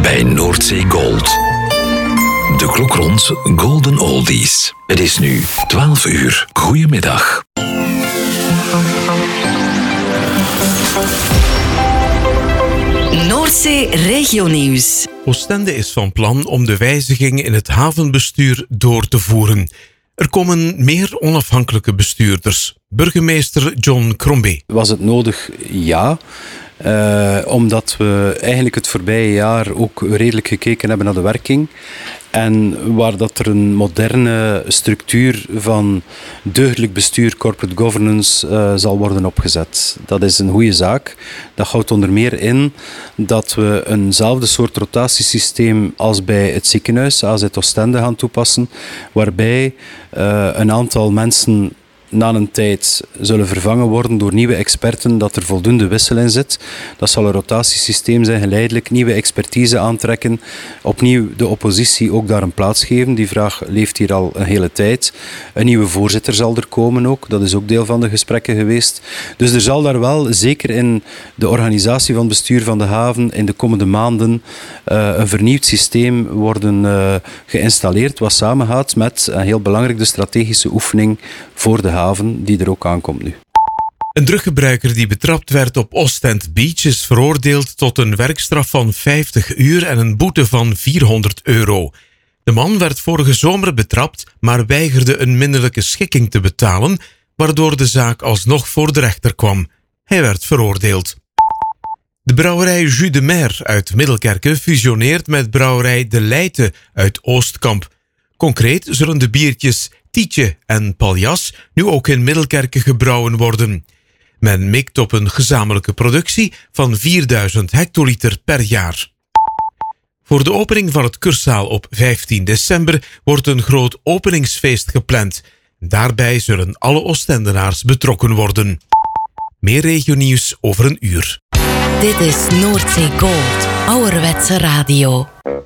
bij Noordzee Gold. De klok rond Golden Oldies. Het is nu 12 uur. Goedemiddag. Noordzee Regionieuws. Oostende is van plan om de wijzigingen in het havenbestuur door te voeren. Er komen meer onafhankelijke bestuurders. Burgemeester John Crombie. Was het nodig? Ja. Omdat we eigenlijk het voorbije jaar ook redelijk gekeken hebben naar de werking. En waar dat er een moderne structuur van deugdelijk bestuur, corporate governance, zal worden opgezet. Dat is een goede zaak. Dat houdt onder meer in dat we eenzelfde soort rotatiesysteem als bij het ziekenhuis, AZ Oostende, gaan toepassen. Waarbij een aantal mensen na een tijd zullen vervangen worden door nieuwe experten, dat er voldoende wissel in zit. Dat zal een rotatiesysteem zijn, geleidelijk nieuwe expertise aantrekken. Opnieuw de oppositie ook daar een plaats geven. Die vraag leeft hier al een hele tijd. Een nieuwe voorzitter zal er komen ook. Dat is ook deel van de gesprekken geweest. Dus er zal daar wel, zeker in de organisatie van het bestuur van de haven, in de komende maanden een vernieuwd systeem worden geïnstalleerd, wat samengaat met, heel belangrijk, de strategische oefening voor de haven, die er ook aankomt nu. Een druggebruiker die betrapt werd op Ostend Beach is veroordeeld tot een werkstraf van 50 uur en een boete van €400. De man werd vorige zomer betrapt, maar weigerde een minderlijke schikking te betalen, waardoor de zaak alsnog voor de rechter kwam. Hij werd veroordeeld. De brouwerij Jus de Mer uit Middelkerke fusioneert met brouwerij De Leijte uit Oostkamp. Concreet zullen de biertjes Tietje en Paljas nu ook in Middelkerke gebrouwen worden. Men mikt op een gezamenlijke productie van 4000 hectoliter per jaar. Voor de opening van het Cursaal op 15 december wordt een groot openingsfeest gepland. Daarbij zullen alle Oostendenaars betrokken worden. Meer regionieuws over een uur. Dit is Noordzee Gold, ouderwetse radio.